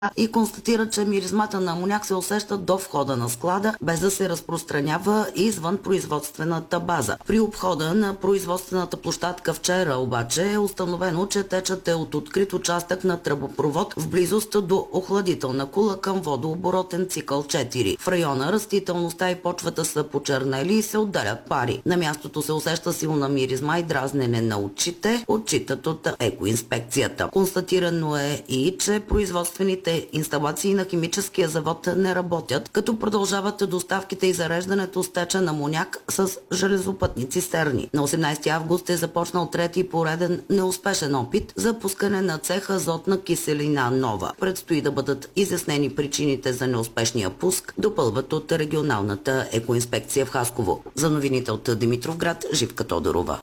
и констатира, че миризмата на амоняк се усеща до входа на склада, без да се разпространява извън производствената база. При обхода на производствената площадка вчера обаче е установено, че течът е от открит участък на тръбопровод в близост до охладителна кула към водооборотен цикъл 4. В района растителността и почвата са почернели и се отделят пари. На мястото се усеща силна миризма и дразнене на очите, отчитат от екоинспекцията. Констатирано е и, че производствените инсталации на химическия завод не работят, като продължават доставките и зареждането с течен амоняк с железопътни цистерни. На 18 август е започнал трети пореден неуспешен опит за пускане на цеха азотна киселина нова. Предстои да бъдат изяснени причините за неуспешния пуск, допълват от регионалната екоинспекция в Хасково. За новините от Димитровград, Живка Тодорова.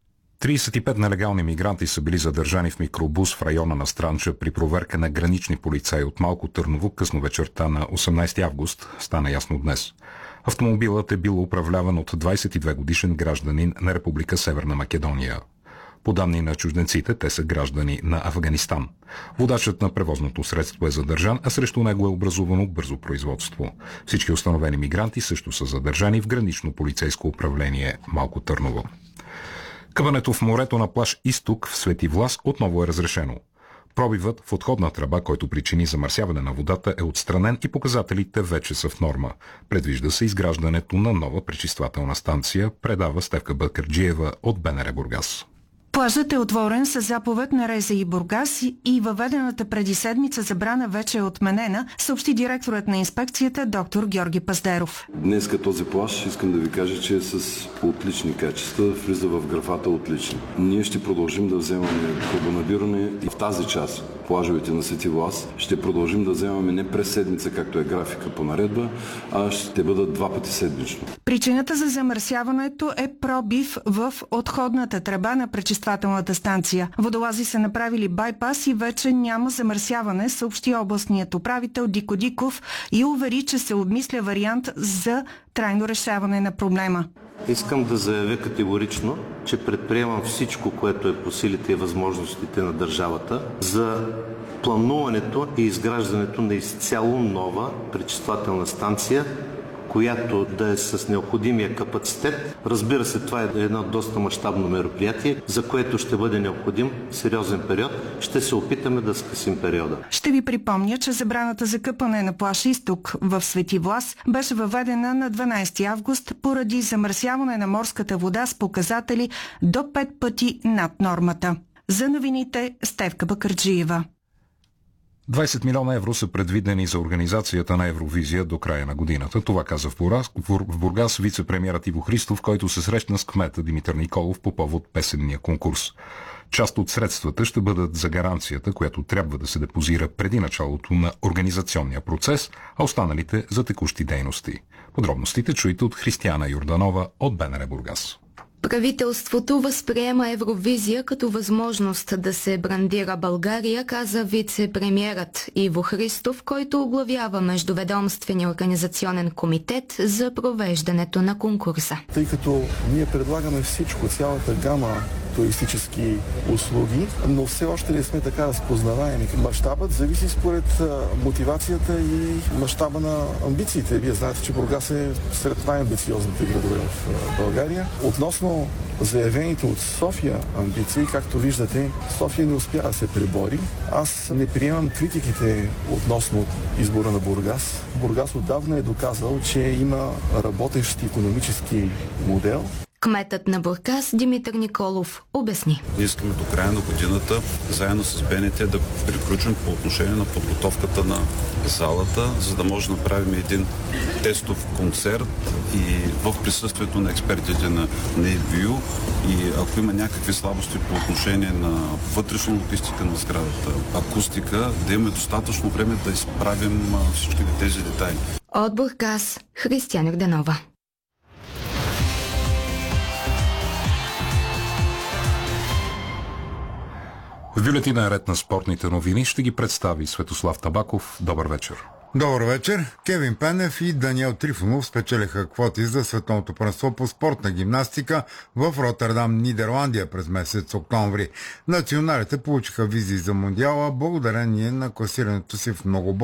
35 нелегални мигранти са били задържани в микробус в района на Странджа при проверка на гранични полицаи от Малко Търново късно вечерта на 18 август, стана ясно днес. Автомобилът е бил управляван от 22 годишен гражданин на Република Северна Македония. По данни на чужденците, те са граждани на Афганистан. Водачът на превозното средство е задържан, а срещу него е образувано бързо производство. Всички установени мигранти също са задържани в гранично полицейско управление Малко Търново. Къването в морето на плаж Изток в Свети Влас отново е разрешено. Пробивът в отходна тръба, който причини замърсяване на водата, е отстранен и показателите вече са в норма. Предвижда се изграждането на нова пречиствателна станция, предава Стефка Бакърджиева от БНР Бургас. Плажът е отворен с заповед на РЗИ Бургас и въведената преди седмица забрана вече е отменена, съобщи директорът на инспекцията доктор Георги Паздеров. Днеска този плаж, искам да ви кажа, че е с отлични качества, влиза в графата отлични. Ние ще продължим да вземаме пробонабиране и в тази част, плажовете на Свети Влас, ще продължим да вземаме не през седмица, както е графика по наредба, а ще бъдат 2 пъти седмично. Причината за замърсяването е пробив в отходната тръба на пречиствателната станция. Водолази са направили байпас и вече няма замърсяване, съобщи областният управител Дико Диков и увери, че се обмисля вариант за трайно решаване на проблема. Искам да заявя категорично, че предприемам всичко, което е по силите и възможностите на държавата за плануването и изграждането на изцяло нова пречиствателна станция, която да е с необходимия капацитет. Разбира се, това е едно доста мащабно мероприятие, за което ще бъде необходим сериозен период. Ще се опитаме да скъсим периода. Ще ви припомня, че забраната за къпане на плаж Изток в Свети Влас беше въведена на 12 август поради замърсяване на морската вода с показатели до 5 пъти над нормата. За новините Стефка Бакърджиева. 20 милиона евро са предвидени за организацията на Евровизия до края на годината. Това каза в Бургас вице-премиерът Иво Христов, който се срещна с кмета Димитър Николов по повод песенния конкурс. Част от средствата ще бъдат за гаранцията, която трябва да се депозира преди началото на организационния процес, а останалите за текущи дейности. Подробностите чуйте от Християна Йорданова от БНР Бургас. Правителството възприема Евровизия като възможност да се брандира България, каза вице-премиерът Иво Христов, който оглавява Междуведомствения организационен комитет за провеждането на конкурса. Тъй като ние предлагаме всичко, цялата гама туристически услуги, но все още не сме така разпознаваеми. Мащабът зависи според мотивацията и мащаба на амбициите. Вие знаете, че Бургас е сред най-амбициозните градове в България. Относно заявените от София амбиции, както виждате, София не успя да се пребори. Аз не приемам критиките относно избора на Бургас. Бургас отдавна е доказал, че има работещ икономически модел. Кметът на Бургас Димитър Николов обясни. Искаме до края на годината, заедно с БНТ, да приключим по отношение на подготовката на залата, за да може да направим един тестов концерт и в присъствието на експертите на EBU, и ако има някакви слабости по отношение на вътрешна логистика на сградата, акустика, да имаме достатъчно време да изправим всички тези детайли. От Бургас Християна Йорданова. В бюлетина ред на спортните новини ще ги представи Светослав Табаков. Добър вечер. Добър вечер. Кевин Пенев и Даниел Трифонов спечелиха квоти за световното първенство по спортна гимнастика в Роттердам, Нидерландия през месец октомври. Националите получиха визии за Мондиала благодарение на класирането си в много